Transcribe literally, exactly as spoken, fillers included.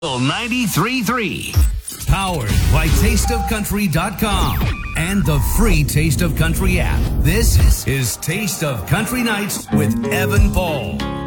ninety-three point three. Powered by taste of country dot com and the free Taste of Country app. This is Taste of Country Nights with Evan Paul.